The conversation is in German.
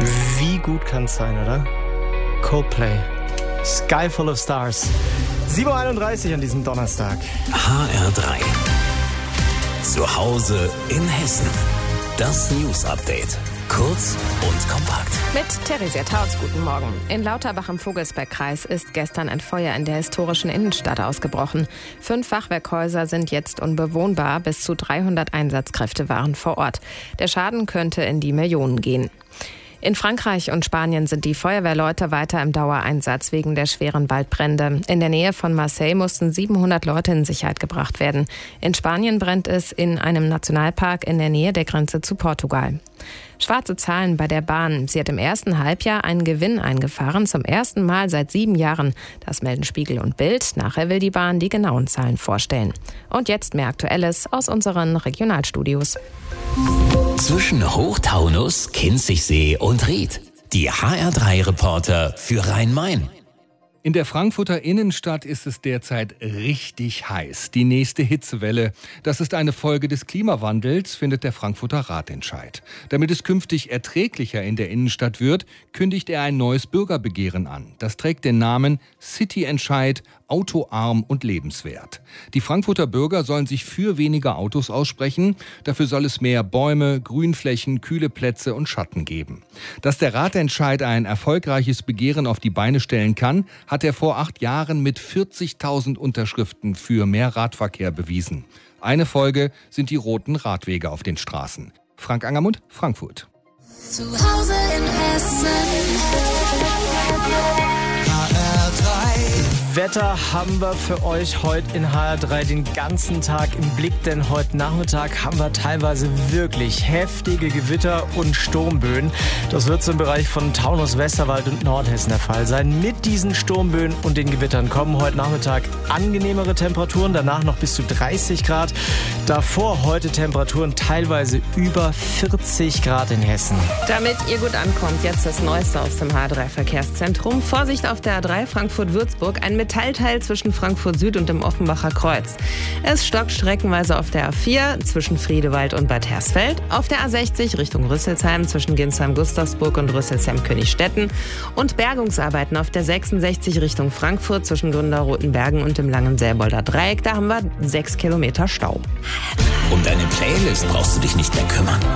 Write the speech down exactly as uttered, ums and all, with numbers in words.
Wie gut kann's sein, oder? Coldplay. Sky Full of Stars. sieben Uhr einunddreißig an diesem Donnerstag. H R drei. Zu Hause in Hessen. Das News Update. Kurz und kompakt. Mit Theresia Tautz, guten Morgen. In Lauterbach im Vogelsbergkreis ist gestern ein Feuer in der historischen Innenstadt ausgebrochen. Fünf Fachwerkhäuser sind jetzt unbewohnbar. Bis zu dreihundert Einsatzkräfte waren vor Ort. Der Schaden könnte in die Millionen gehen. In Frankreich und Spanien sind die Feuerwehrleute weiter im Dauereinsatz wegen der schweren Waldbrände. In der Nähe von Marseille mussten siebenhundert Leute in Sicherheit gebracht werden. In Spanien brennt es in einem Nationalpark in der Nähe der Grenze zu Portugal. Schwarze Zahlen bei der Bahn. Sie hat im ersten Halbjahr einen Gewinn eingefahren, zum ersten Mal seit sieben Jahren. Das melden Spiegel und Bild. Nachher will die Bahn die genauen Zahlen vorstellen. Und jetzt mehr Aktuelles aus unseren Regionalstudios. Zwischen Hochtaunus, Kinzigsee und Ried. Die H R drei Reporter für Rhein-Main. In der Frankfurter Innenstadt ist es derzeit richtig heiß. Die nächste Hitzewelle. Das ist eine Folge des Klimawandels, findet der Frankfurter Ratentscheid. Damit es künftig erträglicher in der Innenstadt wird, kündigt er ein neues Bürgerbegehren an. Das trägt den Namen City-Entscheid, autoarm und lebenswert. Die Frankfurter Bürger sollen sich für weniger Autos aussprechen. Dafür soll es mehr Bäume, Grünflächen, kühle Plätze und Schatten geben. Dass der Ratentscheid ein erfolgreiches Begehren auf die Beine stellen kann, hat er vor acht Jahren mit vierzigtausend Unterschriften für mehr Radverkehr bewiesen. Eine Folge sind die roten Radwege auf den Straßen. Frank Angermund, Frankfurt. Zu Hause in Hessen. H R drei. Wetter haben wir für euch heute in H R drei den ganzen Tag im Blick, denn heute Nachmittag haben wir teilweise wirklich heftige Gewitter und Sturmböen. Das wird so im Bereich von Taunus, Westerwald und Nordhessen der Fall sein. Mit diesen Sturmböen und den Gewittern kommen heute Nachmittag angenehmere Temperaturen, danach noch bis zu dreißig Grad. Davor heute Temperaturen teilweise über vierzig Grad in Hessen. Damit ihr gut ankommt, jetzt das Neueste aus dem H R drei Verkehrszentrum. Vorsicht auf der A drei Frankfurt-Würzburg, ein Metallteil zwischen Frankfurt Süd und dem Offenbacher Kreuz. Es stockt streckenweise auf der A vier zwischen Friedewald und Bad Hersfeld, auf der A sechzig Richtung Rüsselsheim zwischen Ginsheim-Gustavsburg und Rüsselsheim-Königsstetten und Bergungsarbeiten auf der sechsundsechzig Richtung Frankfurt zwischen Gründerrotenbergen und dem Langenselbolder Dreieck. Da haben wir sechs Kilometer Stau. Um deine Playlist brauchst du dich nicht mehr kümmern.